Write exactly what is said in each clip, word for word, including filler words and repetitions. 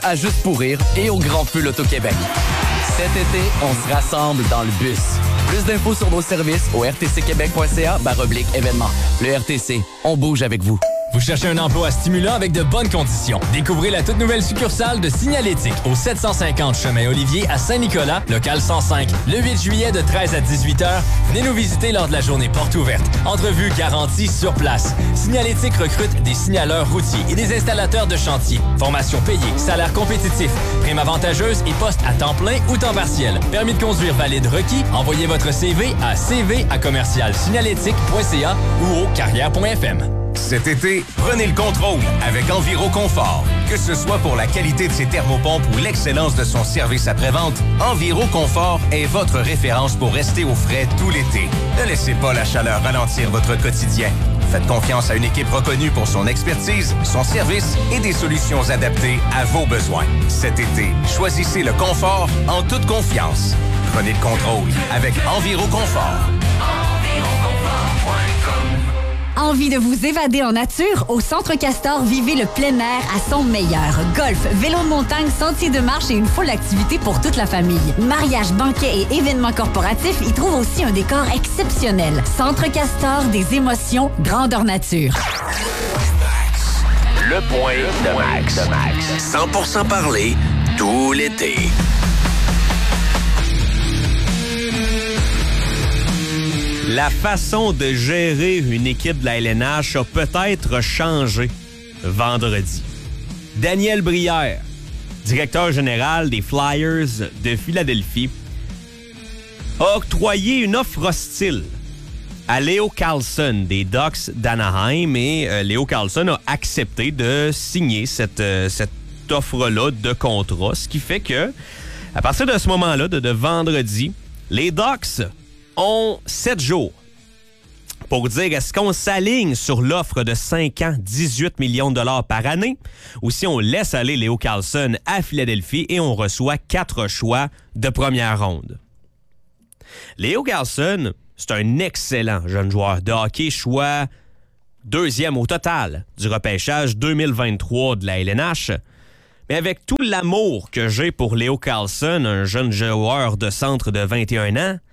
à Juste pour rire et au Grand Feu l'Auto-Québec. Cet été, on se rassemble dans le bus. Plus d'infos sur nos services au r t c québec point c a barre oblique événements. Le R T C, on bouge avec vous. Vous cherchez un emploi stimulant avec de bonnes conditions? Découvrez la toute nouvelle succursale de Signalétique au sept cent cinquante chemin Olivier à Saint-Nicolas, local cent cinq. Le huit juillet de treize à dix-huit heures, venez nous visiter lors de la journée porte ouverte. Entrevue garantie sur place. Signalétique recrute des signaleurs routiers et des installateurs de chantier. Formation payée, salaire compétitif, prime avantageuse et poste à temps plein ou temps partiel. Permis de conduire valide requis. Envoyez votre C V à c v à commercial signalétique point c a ou au carrière point f m. Cet été, prenez le contrôle avec Enviroconfort. Que ce soit pour la qualité de ses thermopompes ou l'excellence de son service après-vente, Enviroconfort est votre référence pour rester au frais tout l'été. Ne laissez pas la chaleur ralentir votre quotidien. Faites confiance à une équipe reconnue pour son expertise, son service et des solutions adaptées à vos besoins. Cet été, choisissez le confort en toute confiance. Prenez le contrôle avec Enviroconfort. Enviroconfort point com. Envie de vous évader en nature? Au Centre Castor, vivez le plein air à son meilleur. Golf, vélo de montagne, sentiers de marche et une foule d'activités pour toute la famille. Mariage, banquets et événements corporatifs y trouvent aussi un décor exceptionnel. Centre Castor, des émotions, grandeur nature. Le point de Max. cent pour cent parler tout l'été. La façon de gérer une équipe de la L N H a peut-être changé vendredi. Daniel Brière, directeur général des Flyers de Philadelphie, a octroyé une offre hostile à Leo Carlsson des Ducks d'Anaheim et euh, Leo Carlsson a accepté de signer cette, euh, cette offre-là de contrat, ce qui fait que, à partir de ce moment-là, de, de vendredi, les Ducks ont sept jours pour dire est-ce qu'on s'aligne sur l'offre de cinq ans, dix-huit millions de dollars par année, ou si on laisse aller Leo Carlsson à Philadelphie et on reçoit quatre choix de première ronde. Leo Carlsson, c'est un excellent jeune joueur de hockey, choix deuxième au total du repêchage deux mille vingt-trois de la L N H. Mais avec tout l'amour que j'ai pour Leo Carlsson, un jeune joueur de centre de vingt et un ans,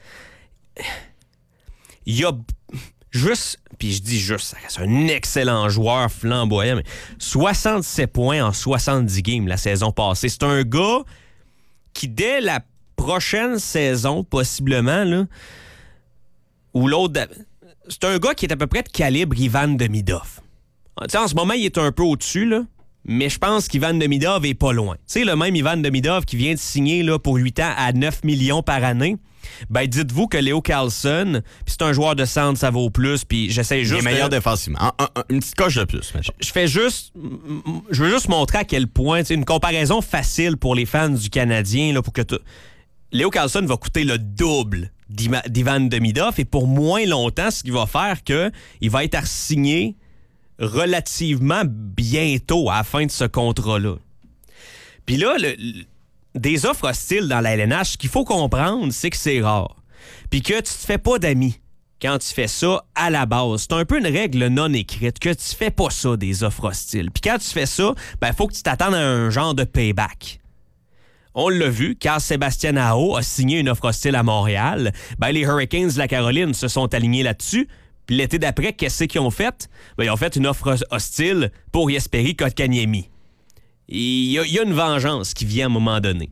il y a juste, puis je dis juste, c'est un excellent joueur flamboyant, mais soixante-sept points en soixante-dix games la saison passée. C'est un gars qui, dès la prochaine saison, possiblement, là, ou l'autre, c'est un gars qui est à peu près de calibre Ivan Demidov. Tu sais, en ce moment, il est un peu au-dessus, là. Mais je pense qu'Ivan Demidov est pas loin. Tu sais, le même Ivan Demidov qui vient de signer là, pour huit ans à neuf millions par année, ben dites-vous que Leo Carlsson, puis c'est un joueur de centre, ça vaut plus, puis j'essaie juste... Il est meilleur de... défensivement. Un, un, un, une petite coche de plus. Je, je fais juste... Je veux juste montrer à quel point, tu sais, une comparaison facile pour les fans du Canadien, là, pour que tu... Léo Carlsson va coûter le double d'Ivan Demidov, et pour moins longtemps, ce qui va faire que il va être assigné relativement bientôt à la fin de ce contrat-là. Puis là, le, le, des offres hostiles dans la L N H, ce qu'il faut comprendre, c'est que c'est rare. Puis que tu te fais pas d'amis quand tu fais ça à la base. C'est un peu une règle non écrite, que tu fais pas ça, des offres hostiles. Puis quand tu fais ça, ben faut que tu t'attendes à un genre de payback. On l'a vu, quand Sébastien Aho a signé une offre hostile à Montréal, ben les Hurricanes de la Caroline se sont alignés là-dessus. Puis l'été d'après, qu'est-ce qu'ils ont fait? Ben, ils ont fait une offre hostile pour Jesperi Kotkaniemi. Il y, y a une vengeance qui vient à un moment donné.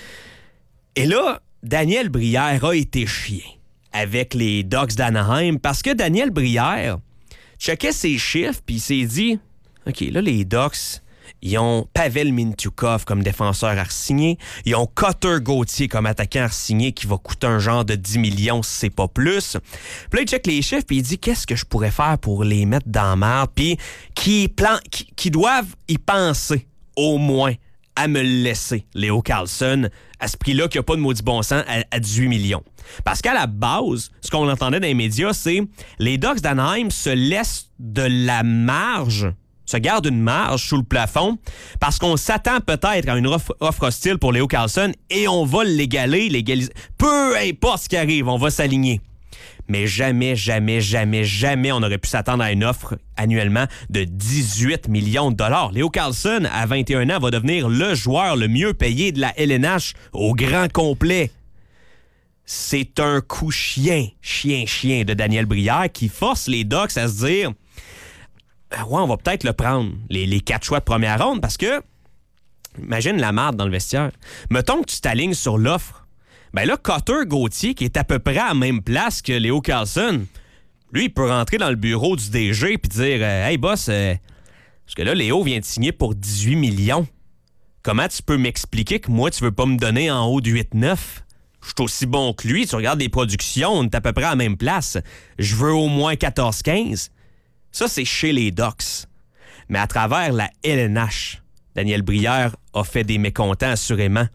Et là, Daniel Brière a été chien avec les Ducks d'Anaheim parce que Daniel Brière checkait ses chiffres puis il s'est dit « OK, là, les Ducks... » Ils ont Pavel Mintyukov comme défenseur à re-signer. Ils ont Cutter Gauthier comme attaquant à re-signer qui va coûter un genre de dix millions si c'est pas plus. Puis là, il check les chiffres puis il dit qu'est-ce que je pourrais faire pour les mettre dans la merde puis qui, plan- qui, qui doivent y penser au moins à me le laisser, Leo Carlsson, à ce prix-là qu'il n'y a pas de maudit bon sens à, à dix-huit millions. Parce qu'à la base, ce qu'on entendait dans les médias, c'est les Ducks d'Anaheim se laissent de la marge, se garde une marge sous le plafond parce qu'on s'attend peut-être à une offre, offre hostile pour Leo Carlsson et on va l'égaler, l'égaliser. Peu importe ce qui arrive, on va s'aligner. Mais jamais, jamais, jamais, jamais on aurait pu s'attendre à une offre annuellement de dix-huit millions de dollars. Léo Carlson, à vingt et un ans, va devenir le joueur le mieux payé de la L N H au grand complet. C'est un coup chien, chien, chien de Daniel Brière qui force les Ducks à se dire « Ouais, on va peut-être le prendre, les, les quatre choix de première ronde, parce que imagine la marde dans le vestiaire. Mettons que tu t'alignes sur l'offre. Ben là, Cotter Gauthier, qui est à peu près à la même place que Léo Carlson, lui, il peut rentrer dans le bureau du D G et dire euh, « Hey, boss, euh, parce que là, Léo vient de signer pour dix-huit millions. Comment tu peux m'expliquer que moi, tu veux pas me donner en haut de huit neuf? Je suis aussi bon que lui. Tu regardes les productions, on est à peu près à la même place. Je veux au moins quatorze quinze. » Ça, c'est chez les Ducks. Mais à travers la L N H, Daniel Brière a fait des mécontents, assurément.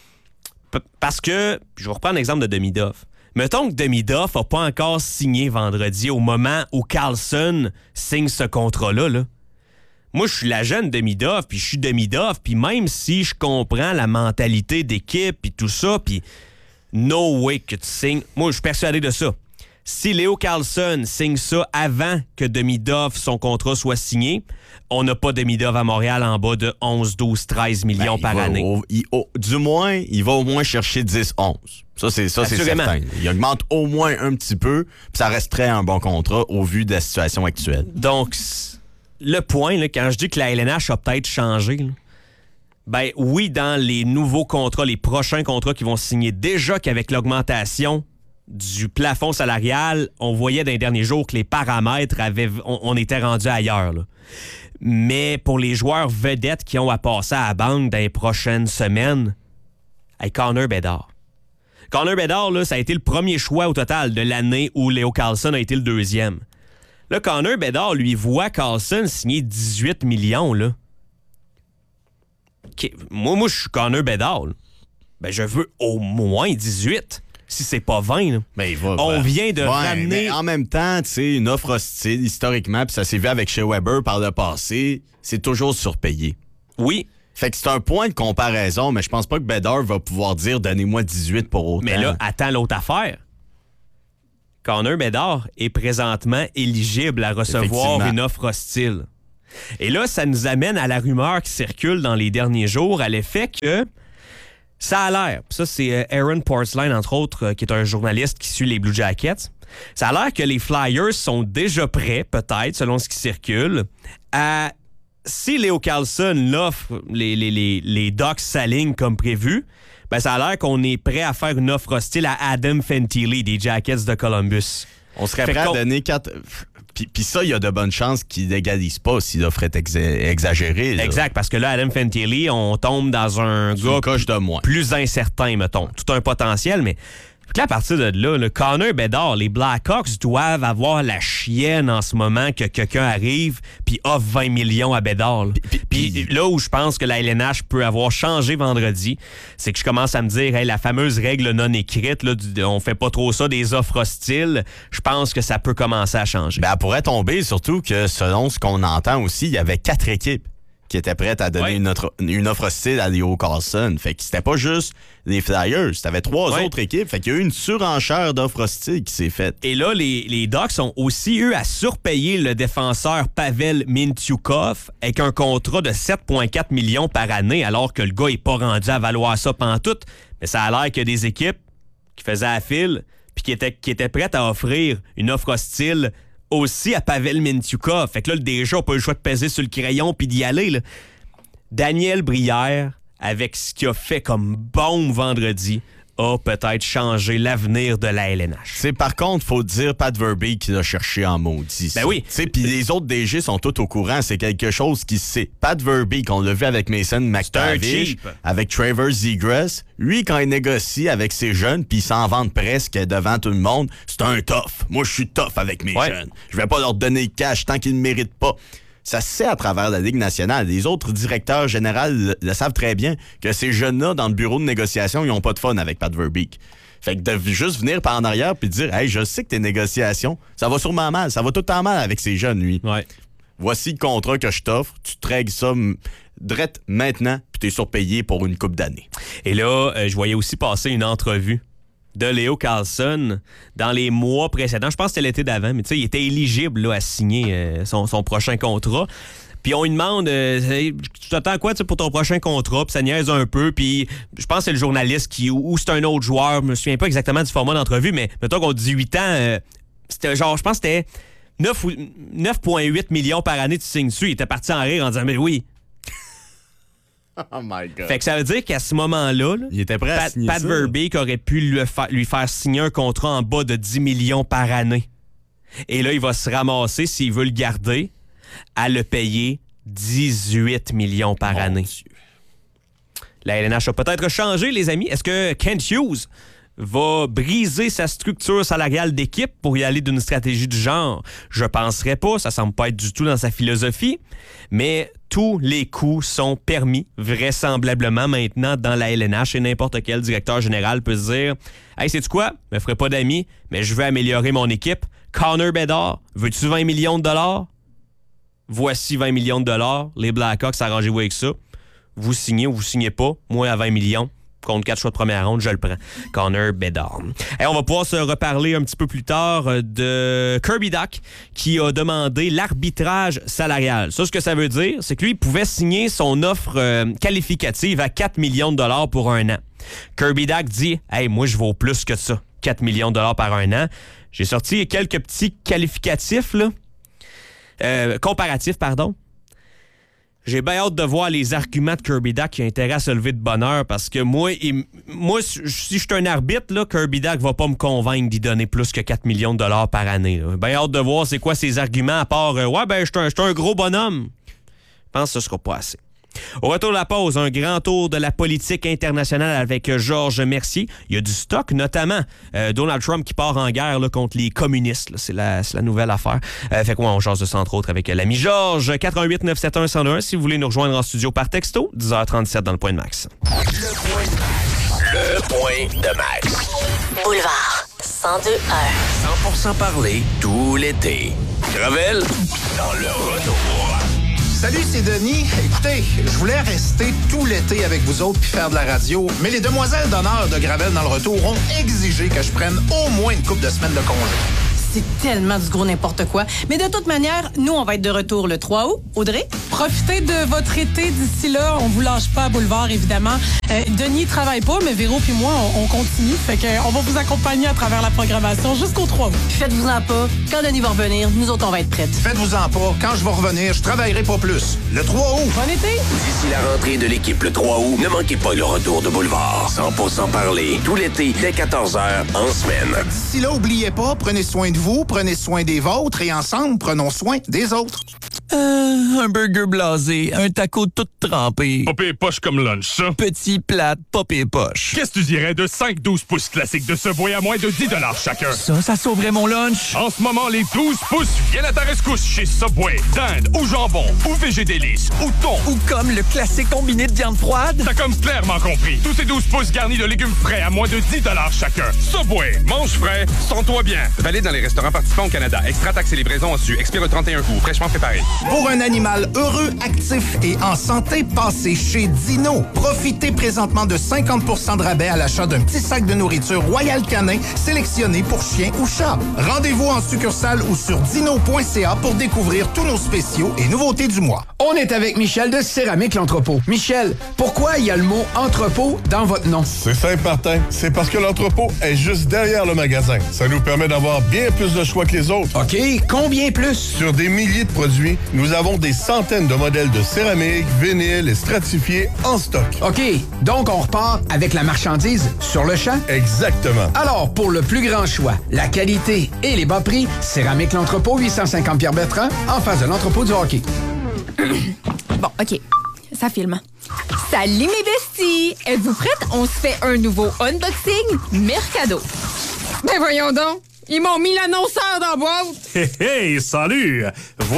P- parce que, je vais reprendre l'exemple de Demidov. Mettons que Demidov n'a pas encore signé vendredi au moment où Carlson signe ce contrat-là. Là. Moi, je suis l'agent de Demidov, puis je suis Demidov, puis même si je comprends la mentalité d'équipe, puis tout ça, puis no way que tu signes. Moi, je suis persuadé de ça. Si Léo Carlson signe ça avant que Demidov, son contrat soit signé, on n'a pas Demidov à Montréal en bas de onze, douze, treize millions ben, par année. Au, il, au, du moins, il va au moins chercher dix, onze. Ça, c'est, ça, c'est certain. Il augmente au moins un petit peu, puis ça resterait un bon contrat au vu de la situation actuelle. Donc, le point, là, quand je dis que la L N H a peut-être changé, là, ben oui, dans les nouveaux contrats, les prochains contrats qui vont signer, déjà qu'avec l'augmentation du plafond salarial, on voyait dans les derniers jours que les paramètres avaient... On, on était rendu ailleurs, là. Mais pour les joueurs vedettes qui ont à passer à la banque dans les prochaines semaines, hey, Connor Bedard. Connor Bedard, là, ça a été le premier choix au total de l'année où Léo Carlson a été le deuxième. Là, Connor Bedard, lui, voit Carlson signer dix-huit millions, là. Okay. Moi, moi, je suis Connor Bedard, là. Ben, je veux au moins dix-huit. Si c'est pas vingt, là. Mais il va, on ben, vient de ouais, ramener... Mais en même temps, tu sais, une offre hostile, historiquement, puis ça s'est vu avec Shea Weber par le passé, c'est toujours surpayé. Oui. Fait que c'est un point de comparaison, mais je pense pas que Bedard va pouvoir dire « Donnez-moi dix-huit pour autant ». Mais là, attends l'autre affaire. Connor Bedard est présentement éligible à recevoir une offre hostile. Et là, ça nous amène à la rumeur qui circule dans les derniers jours à l'effet que ça a l'air, ça c'est Aaron Portzline, entre autres, qui est un journaliste qui suit les Blue Jackets, ça a l'air que les Flyers sont déjà prêts, peut-être, selon ce qui circule, à... Si Léo Carlson l'offre, les, les, les, les Ducks s'alignent comme prévu, ben ça a l'air qu'on est prêt à faire une offre hostile à Adam Fantilli des Jackets de Columbus. On serait fait prêt à donner quatre... Puis, puis ça, il y a de bonnes chances qu'il n'égalise pas si l'offre est exa- exagérée. Là. Exact, parce que là, Adam Fantilli, on tombe dans un C'est gars coche de moins. Plus incertain, mettons. Tout un potentiel, mais... Là, à partir de là, le Connor Bedard, les Blackhawks doivent avoir la chienne en ce moment que quelqu'un arrive puis offre vingt millions à Bedard. Puis, puis, puis là où je pense que la L N H peut avoir changé vendredi, c'est que je commence à me dire, hey, la fameuse règle non écrite, là, du, on fait pas trop ça des offres hostiles, je pense que ça peut commencer à changer. Ben, elle pourrait tomber, surtout que selon ce qu'on entend aussi, il y avait quatre équipes qui étaient prêtes à donner ouais. une, autre, une offre hostile à Léo Carlson. Fait que c'était pas juste les Flyers, t'avais trois ouais. autres équipes. Fait qu'il y a eu une surenchère d'offres hostiles qui s'est faite. Et là, les, les Ducks ont aussi eu à surpayer le défenseur Pavel Mintyukov avec un contrat de sept virgule quatre millions par année, alors que le gars est pas rendu à valoir ça pantoute. Mais ça a l'air qu'il y a des équipes qui faisaient la file puis qui étaient, qui étaient prêtes à offrir une offre hostile aussi à Pavel Mintyukov. Fait que là, le D G n'a pas eu le choix de peser sur le crayon puis d'y aller. Là. Daniel Brière, avec ce qu'il a fait comme bombe vendredi, a peut-être changé l'avenir de la L N H. C'est par contre, faut dire Pat Verbeek qui l'a cherché en maudit. Ben oui. Puis les autres D G sont tous au courant. C'est quelque chose qui se sait. Pat Verbeek, on l'a vu avec Mason McTavish, avec Trevor Zegras. Lui, quand il négocie avec ses jeunes, puis il s'en vante presque devant tout le monde, c'est un tough. Moi, je suis tough avec mes ouais. jeunes. Je vais pas leur donner le cash tant qu'ils ne méritent pas. Ça se sait à travers la Ligue nationale. Les autres directeurs généraux le, le savent très bien que ces jeunes-là, dans le bureau de négociation, ils n'ont pas de fun avec Pat Verbeek. Fait que de juste venir par en arrière puis dire « Hey, je sais que tes négociations, ça va sûrement mal. Ça va tout le temps mal avec ces jeunes, lui. Ouais. Voici le contrat que je t'offre. Tu te règles ça drette maintenant puis t'es surpayé pour une couple d'années. » Et là, euh, je voyais aussi passer une entrevue de Leo Carlson dans les mois précédents. Je pense que c'était l'été d'avant, mais tu sais, il était éligible là, à signer euh, son, son prochain contrat. Puis on lui demande, euh, tu t'attends à quoi pour ton prochain contrat? Puis ça niaise un peu. Puis je pense que c'est le journaliste qui, ou, ou c'est un autre joueur, je me souviens pas exactement du format d'entrevue, mais mettons qu'on dit huit ans, euh, c'était genre, je pense que c'était neuf virgule huit millions par année, tu signes dessus. Il était parti en rire en disant, mais oui. Oh my God. Fait que ça veut dire qu'à ce moment-là, là, il était prêt à Pat, signer Pat ça. Verbeek aurait pu lui faire, lui faire signer un contrat en bas de dix millions par année. Et là, il va se ramasser, s'il veut le garder, à le payer dix-huit millions par Mon année. Dieu. La L N H a peut-être changé, les amis. Est-ce que Kent Hughes va briser sa structure salariale d'équipe pour y aller d'une stratégie du genre? Je penserais pas, ça semble pas être du tout dans sa philosophie, mais tous les coups sont permis vraisemblablement maintenant dans la L N H et n'importe quel directeur général peut se dire « Hey, sais-tu quoi? Je me ferai pas d'amis, mais je veux améliorer mon équipe. Connor Bedard, veux-tu vingt millions de dollars? Voici vingt millions de dollars. Les Blackhawks, arrangez-vous avec ça. Vous signez ou vous signez pas. Moi, à vingt millions. Contre quatre choix de première ronde, je le prends. Connor Bedard. Et on va pouvoir se reparler un petit peu plus tard de Kirby Dach qui a demandé l'arbitrage salarial. Ça, ce que ça veut dire, c'est que lui, il pouvait signer son offre euh, qualificative à quatre millions de dollars pour un an. Kirby Dach dit « Hey, moi, je vaux plus que ça. quatre millions de dollars par un an. » J'ai sorti quelques petits qualificatifs, là. Euh, comparatifs, pardon. J'ai bien hâte de voir les arguments de Kirby Dach qui a intérêt à se lever de bonne heure parce que moi, il, moi si je suis un arbitre, là, Kirby Dach va pas me convaincre d'y donner plus que quatre millions de dollars par année. Bien hâte de voir c'est quoi ses arguments à part euh, « Ouais, ben, je suis un, un gros bonhomme. » Je pense que ce sera pas assez. Au retour de la pause, un grand tour de la politique internationale avec Georges Mercier. Il y a du stock, notamment euh, Donald Trump qui part en guerre là, contre les communistes. Là. C'est, la, c'est la nouvelle affaire. Euh, fait quoi, on jase de ça entre autres avec l'ami Georges. quatre un huit neuf sept un un zéro un si vous voulez nous rejoindre en studio par texto. dix heures trente-sept dans le Point de Max. Le Point de Max. Le Point de Max. Boulevard cent deux un. cent pour cent parler tout l'été. Gravel dans le retour. Salut, c'est Denis. Écoutez, je voulais rester tout l'été avec vous autres puis faire de la radio, mais les demoiselles d'honneur de Gravel dans le retour ont exigé que je prenne au moins une couple de semaines de congé. C'est tellement du gros n'importe quoi. Mais de toute manière, nous, on va être de retour le trois août. Audrey? Profitez de votre été d'ici là. On vous lâche pas à Boulevard, évidemment. Euh, Denis travaille pas, mais Véro puis moi, on, on continue. Fait qu'on va vous accompagner à travers la programmation jusqu'au trois août. Faites-vous-en pas. Quand Denis va revenir, nous autres, on va être prêtes. Faites-vous-en pas. Quand je vais revenir, je travaillerai pas plus. Le trois août. Bon été! D'ici la rentrée de l'équipe le trois août, ne manquez pas le retour de Boulevard. cent pour cent parler tout l'été dès quatorze heures en semaine. D'ici là, oubliez pas, prenez soin de vous, prenez soin des vôtres et ensemble, prenons soin des autres. Euh, un burger blasé, un taco tout trempé. Pas pire poche comme lunch, ça. Petit plate, pas pire poche. Qu'est-ce que tu dirais de cinq douze pouces classiques de Subway à moins de dix dollars chacun? Ça, ça sauverait mon lunch. En ce moment, les douze pouces viennent à ta rescousse chez Subway. Dinde ou jambon ou végé délice ou thon. Ou comme le classique combiné de viande froide. T'as comme clairement compris. Tous ces douze pouces garnis de légumes frais à moins de dix dollars chacun. Subway, mange frais, sens-toi bien. Valide dans les restaurants participants au Canada. Extra taxes et livraison en su. Expire le trente et un août. Fraîchement préparé. Pour un animal heureux, actif et en santé, passez chez Dino. Profitez présentement de cinquante pour cent de rabais à l'achat d'un petit sac de nourriture Royal Canin sélectionné pour chien ou chat. Rendez-vous en succursale ou sur dino point c a pour découvrir tous nos spéciaux et nouveautés du mois. On est avec Michel de Céramique L'Entrepôt. Michel, pourquoi il y a le mot entrepôt dans votre nom? C'est simple, Martin. C'est parce que l'entrepôt est juste derrière le magasin. Ça nous permet d'avoir bien plus de choix que les autres. OK, combien plus? Sur des milliers de produits, nous avons des centaines de modèles de céramique, vinyle et stratifiés en stock. OK, donc on repart avec la marchandise sur le champ? Exactement. Alors, pour le plus grand choix, la qualité et les bas prix, Céramique L'Entrepôt, huit cent cinquante Pierre-Bertrand, en face de l'entrepôt du hockey. Bon, OK, ça filme. Salut mes besties! Êtes-vous prêtes? On se fait un nouveau unboxing Mercado. Ben voyons donc! Ils m'ont mis l'annonceur dans la boîte! Hey, hey, salut!